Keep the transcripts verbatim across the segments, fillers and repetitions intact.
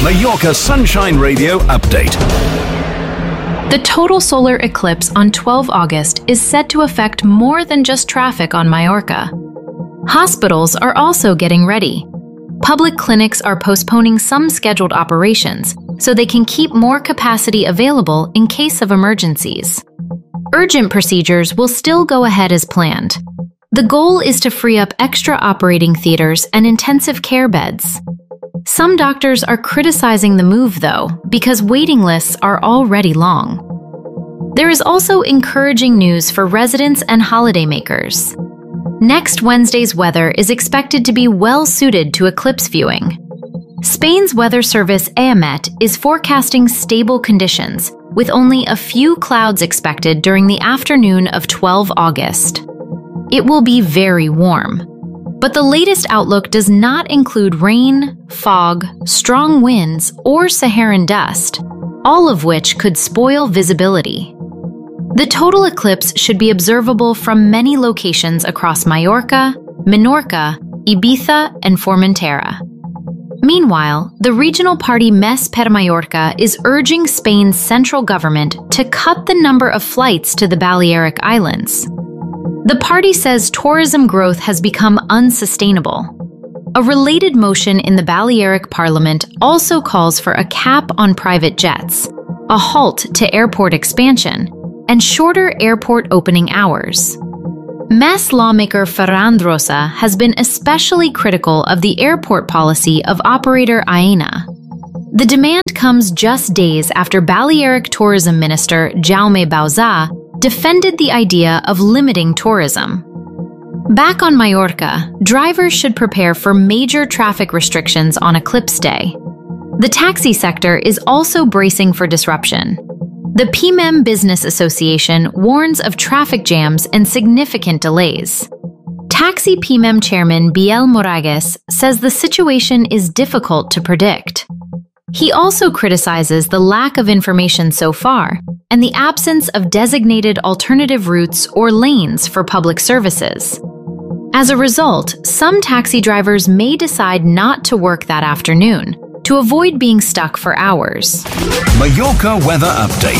Mallorca Sunshine Radio update. The total solar eclipse on the twelfth of August is said to affect more than just traffic on Mallorca. Hospitals are also getting ready. Public clinics are postponing some scheduled operations so they can keep more capacity available in case of emergencies. Urgent procedures will still go ahead as planned. The goal is to free up extra operating theaters and intensive care beds. Some doctors are criticizing the move, though, because waiting lists are already long. There is also encouraging news for residents and holidaymakers. Next Wednesday's weather is expected to be well suited to eclipse viewing. Spain's weather service AEMET is forecasting stable conditions, with only a few clouds expected during the afternoon of the twelfth of August. It will be very warm. But the latest outlook does not include rain, fog, strong winds, or Saharan dust, all of which could spoil visibility. The total eclipse should be observable from many locations across Mallorca, Menorca, Ibiza, and Formentera. Meanwhile, the regional party Més per Mallorca is urging Spain's central government to cut the number of flights to the Balearic Islands. The party says tourism growth has become unsustainable. A related motion in the Balearic Parliament also calls for a cap on private jets, a halt to airport expansion, and shorter airport opening hours. Més lawmaker Ferran Drossa has been especially critical of the airport policy of operator Aena. The demand comes just days after Balearic Tourism Minister Jaume Bauzá defended the idea of limiting tourism. Back on Mallorca, drivers should prepare for major traffic restrictions on Eclipse Day. The taxi sector is also bracing for disruption. The P M E M Business Association warns of traffic jams and significant delays. Taxi P M E M chairman Biel Moragues says the situation is difficult to predict. He also criticizes the lack of information so far and the absence of designated alternative routes or lanes for public services. As a result, some taxi drivers may decide not to work that afternoon to avoid being stuck for hours. Mallorca weather update.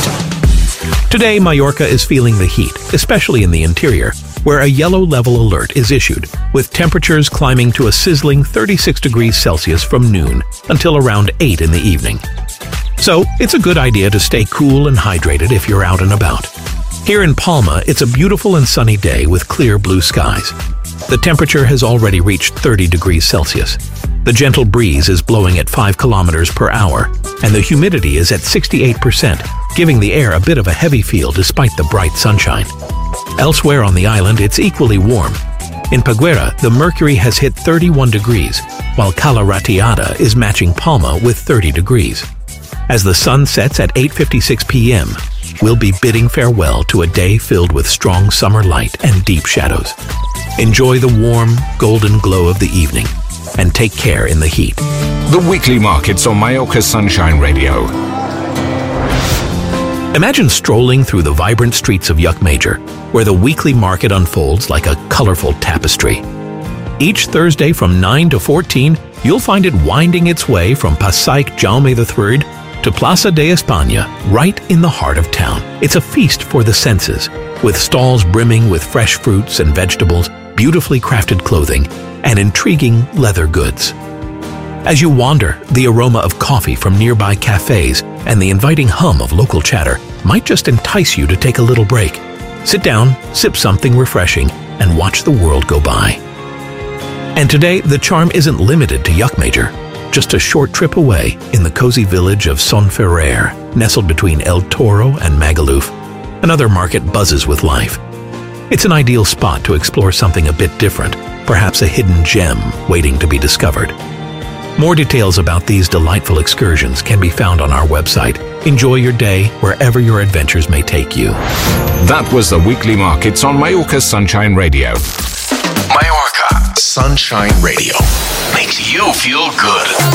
Today, Mallorca is feeling the heat, especially in the interior, where a yellow level alert is issued, with temperatures climbing to a sizzling thirty-six degrees Celsius from noon until around eight in the evening. So, it's a good idea to stay cool and hydrated if you're out and about. Here in Palma, it's a beautiful and sunny day with clear blue skies. The temperature has already reached thirty degrees Celsius. The gentle breeze is blowing at five kilometers per hour, and the humidity is at sixty-eight percent, giving the air a bit of a heavy feel despite the bright sunshine. Elsewhere on the island, it's equally warm. In Peguera, the mercury has hit thirty-one degrees, while Cala Ratiada is matching Palma with thirty degrees. As the sun sets at eight fifty-six p m, we'll be bidding farewell to a day filled with strong summer light and deep shadows. Enjoy the warm, golden glow of the evening, and take care in the heat. The weekly markets on Mallorca Sunshine Radio. Imagine strolling through the vibrant streets of Llucmajor, where the weekly market unfolds like a colorful tapestry. Each Thursday from nine to fourteen, you'll find it winding its way from Pasaic Jaume the third to Plaza de España, right in the heart of town. It's a feast for the senses, with stalls brimming with fresh fruits and vegetables, beautifully crafted clothing, and intriguing leather goods. As you wander, the aroma of coffee from nearby cafes and the inviting hum of local chatter might just entice you to take a little break. Sit down, sip something refreshing, and watch the world go by. And today, the charm isn't limited to Llucmajor. Just a short trip away, in the cozy village of Son Ferrer, nestled between El Toro and Magaluf, another market buzzes with life. It's an ideal spot to explore something a bit different, perhaps a hidden gem waiting to be discovered. More details about these delightful excursions can be found on our website. Enjoy your day wherever your adventures may take you. That was the weekly markets on Mallorca Sunshine Radio. Mallorca Sunshine Radio makes you feel good.